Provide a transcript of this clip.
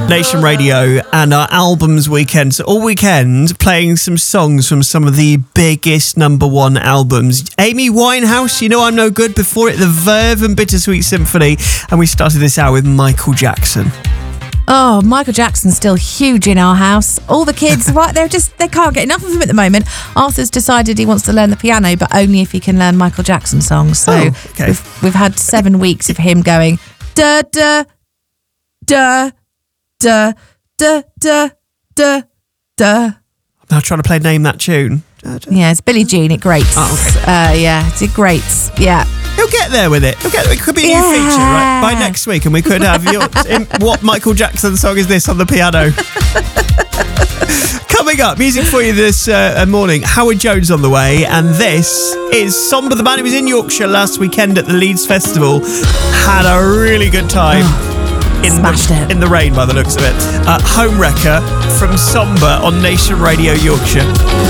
Nation Radio and our albums weekend. So all weekend playing some songs from some of the biggest number one albums. Amy Winehouse, You Know I'm No Good. Before it, The Verve and Bittersweet Symphony. And we started this hour with Michael Jackson. Oh, Michael Jackson's still huge in our house. All the kids, right? They can't get enough of him at the moment. Arthur's decided he wants to learn the piano, but only if he can learn Michael Jackson songs. So okay. we've had 7 weeks of him going da da da da da da da da. I'm now trying to play Name That Tune. Yeah, it's Billie Jean. It grates. Oh, okay. Yeah, it grates. Yeah. He'll get there with it. It could be a new feature, right? By next week, and we could have what Michael Jackson song is this on the piano? Coming up, music for you this morning. Howard Jones on the way, and this is Somber, the man who was in Yorkshire last weekend at the Leeds Festival. Had a really good time. Smashed it. In the rain, by the looks of it. Home Wrecker from Somber on Nation Radio Yorkshire.